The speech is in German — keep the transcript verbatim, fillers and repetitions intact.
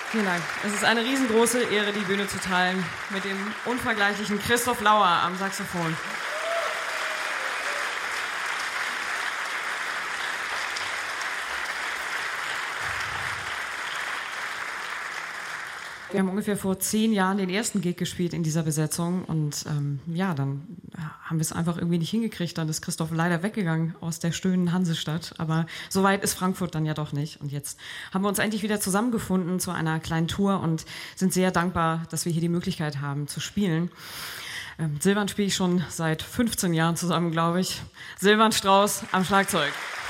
Vielen Dank. Es ist eine riesengroße Ehre, die Bühne zu teilen mit dem unvergleichlichen Christoph Lauer am Saxophon. Wir haben ungefähr vor zehn Jahren den ersten Gig gespielt in dieser Besetzung und ähm, ja, dann haben wir es einfach irgendwie nicht hingekriegt. Dann ist Christoph leider weggegangen aus der schönen Hansestadt, aber so weit ist Frankfurt dann ja doch nicht. Und jetzt haben wir uns endlich wieder zusammengefunden zu einer kleinen Tour und sind sehr dankbar, dass wir hier die Möglichkeit haben zu spielen. Ähm, Silvan spiele ich schon seit fünfzehn Jahren zusammen, glaube ich. Silvan Strauß am Schlagzeug.